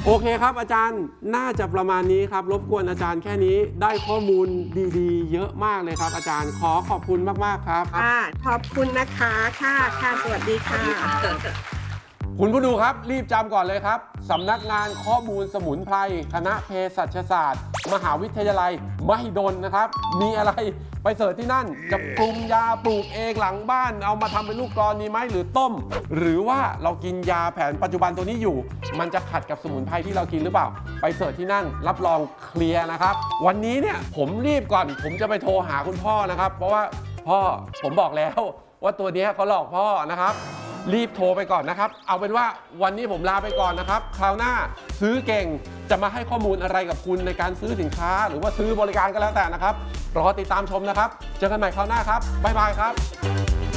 โอเคครับอาจารย์น่าจะประมาณนี้ครับรบกวนอาจารย์แค่นี้ได้ข้อมูลดีๆเยอะมากเลยครับอาจารย์ขอบคุณมากๆครับขอบคุณนะคะค่ะสวัสดีค่ะคุณผู้ดูครับรีบจำก่อนเลยครับสำนักงานข้อมูลสมุนไพรคณะเภสัชศาสตร์มหาวิทยาลัยมหิดลนะครับมีอะไรไปเสิร์ชที่นั่นจะปรุงยาปลูกเองหลังบ้านเอามาทำเป็นลูกกลอนนี้ไหมหรือต้มหรือว่าเรากินยาแผนปัจจุบันตัวนี้อยู่มันจะขัดกับสมุนไพรที่เรากินหรือเปล่าไปเสิร์ชที่นั่นรับรองเคลียร์นะครับวันนี้เนี่ยผมรีบก่อนผมจะไปโทรหาคุณพ่อนะครับเพราะว่าพ่อผมบอกแล้วว่าตัวนี้เขาหลอกพ่อนะครับรีบโทรไปก่อนนะครับเอาเป็นว่าวันนี้ผมลาไปก่อนนะครับคราวหน้าซื้อเก่งจะมาให้ข้อมูลอะไรกับคุณในการซื้อสินค้าหรือว่าซื้อบริการก็แล้วแต่นะครับรอติดตามชมนะครับเจอกันใหม่คราวหน้าครับบ๊ายบายครับ